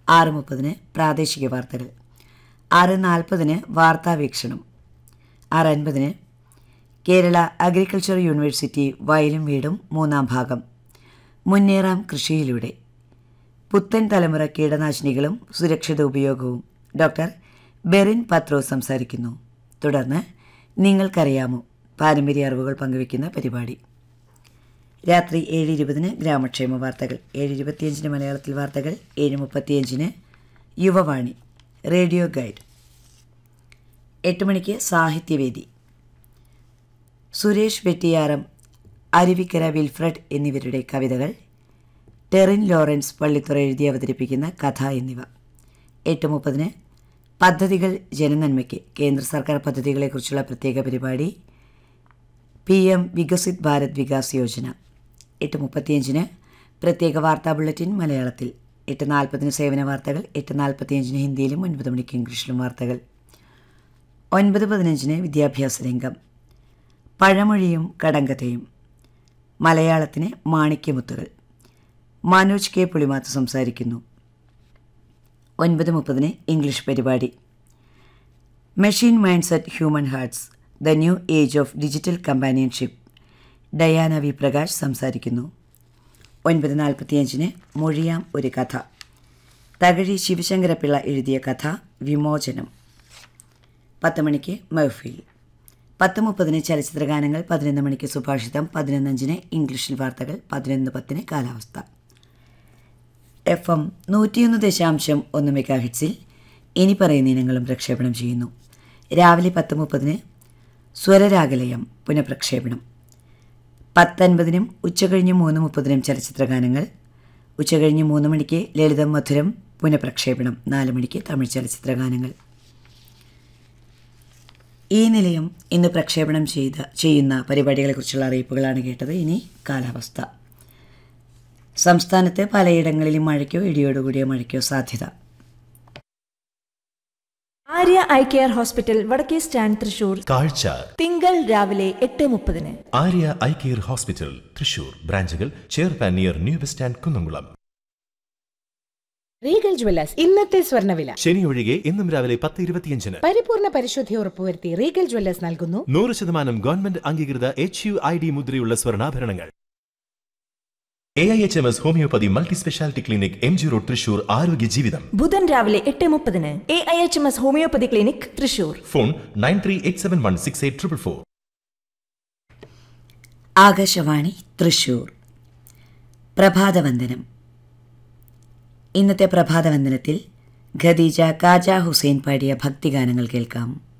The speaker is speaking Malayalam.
6:30 പ്രാദേശിക വാർത്തകൾ, 6:40 വാർത്താവീക്ഷണം, 6:50 കേരള അഗ്രികൾച്ചർ യൂണിവേഴ്സിറ്റി വയലും വീടും 3-ാം ഭാഗം, മുന്നേറാം കൃഷിയിലൂടെ, പുത്തൻ തലമുറ കീടനാശിനികളും സുരക്ഷിത ഉപയോഗവും, ഡോക്ടർ ബെറിൻ പത്രോസ് സംസാരിക്കുന്നു. തുടർന്ന് നിങ്ങൾക്കറിയാമോ, പാരമ്പര്യ അറിവുകൾ പങ്കുവയ്ക്കുന്ന പരിപാടി. രാത്രി 7:20 ഗ്രാമക്ഷേമ വാർത്തകൾ, 7:25 മലയാളത്തിൽ വാർത്തകൾ, 7:35 യുവവാണി റേഡിയോ ഗൈഡ്, 8 മണിക്ക് സാഹിത്യവേദി. സുരേഷ് വെട്ടിയാറം, അരുവിക്കര വിൽഫ്രഡ് എന്നിവരുടെ കവിതകൾ, ടെറിൻ ലോറൻസ് പള്ളിത്തുറ എഴുതി അവതരിപ്പിക്കുന്ന കഥ എന്നിവ. 8:30 പദ്ധതികൾ ജനനന്മയ്ക്ക്, കേന്ദ്ര സർക്കാർ പദ്ധതികളെക്കുറിച്ചുള്ള പ്രത്യേക പരിപാടി, PM വികസിത് ഭാരത് വികാസ് യോജന. 8:35 പ്രത്യേക വാർത്താ ബുള്ളറ്റിൻ മലയാളത്തിൽ, 8:40 സേവന വാർത്തകൾ, 8:45 ഹിന്ദിയിലും 9 മണിക്ക് ഇംഗ്ലീഷിലും വാർത്തകൾ. 9:15 വിദ്യാഭ്യാസ രംഗം, പഴമൊഴിയും കടങ്കഥയും, മലയാളത്തിന് മാണിക്യമുത്തുകൾ, മനോജ് കെ പുളിമാത്ത് സംസാരിക്കുന്നു. 9:30 ഇംഗ്ലീഷ് പരിപാടി. Machine minds at human hearts, the new age of digital companionship, Diana V Prakash സംസാരിക്കുന്നു. 9:45 മൊഴിയാം ഒരു കഥ, തകഴി ശിവശങ്കരപ്പിള്ള എഴുതിയ കഥ വിമോചനം. 10 മണിക്ക് മഹ്ഫിൽ. 10:30 ചലച്ചിത്രഗാനങ്ങൾ, 11 മണിക്ക് സുഭാഷിതം, 11:05 ഇംഗ്ലീഷിൽ വാർത്തകൾ, 11:10 കാലാവസ്ഥ. FM 101.1 മെഗാഹിറ്റ്സിൽ ഇനി പറയുന്ന ഇനങ്ങളും പ്രക്ഷേപണം ചെയ്യുന്നു. രാവിലെ 10:30 സ്വരരാഗലയം പുനഃപ്രക്ഷേപണം, 10:50 ഉച്ചകഴിഞ്ഞ് 3:30 ചലച്ചിത്രഗാനങ്ങൾ, ഉച്ചകഴിഞ്ഞ് 3 മണിക്ക് ലളിതം മധുരം പുനഃപ്രക്ഷേപണം, 4 മണിക്ക് തമിഴ് ചലച്ചിത്രഗാനങ്ങൾ. ഈ നിലയം ഇന്ന് പ്രക്ഷേപണം ചെയ്യുന്ന പരിപാടികളെക്കുറിച്ചുള്ള അറിയിപ്പുകളാണ് കേട്ടത്. ഇനി കാലാവസ്ഥ. സംസ്ഥാനത്ത് പലയിടങ്ങളിലും മഴയ്ക്കോ ഇടിയോടുകൂടിയ മഴയ്ക്കോ സാധ്യത. ആര്യ ഐ കെയർ ഹോസ്പിറ്റൽ, വടക്കേ സ്റ്റാൻഡ്, തൃശൂർ. കാഴ്ച തിങ്കൾ രാവിലെ 8:30. Arya eye care hospital, Thrissur. ബ്രാഞ്ചുകൾ ചേർപ്പാൻ near new bus stand, Kunnamkulam. Regal Jewellers, ഇന്നത്തെ സ്വർണ്ണവില. ശനി ഒഴികെ ഇന്നും രാവിലെ 10:25. പരിപൂർണ പരിശുദ്ധി ഉറപ്പുവരുത്തി റീഗൽ ജ്വല്ലേഴ്സ് നൽകുന്നു 100% ഗവൺമെന്റ് അംഗീകൃത HUID മുദ്രയുള്ള സ്വർണ്ണാഭരണങ്ങൾ. AIHMS homeopathy multi speciality clinic, MG road, Thrissur. ആരോഗ്യ ജീവിതം ബുധൻ രാവിലെ 8:30 AIHMS homeopathy clinic, Thrissur. Phone 9387168444. Akashvani Thrissur. പ്രഭാതവന്ദനം. ഇന്നത്തെ പ്രഭാതവന്ദനത്തിൽ ഖദീജ കാജ ഹുസൈൻ പാടിയ ഭക്തിഗാനങ്ങൾ കേൾക്കാം.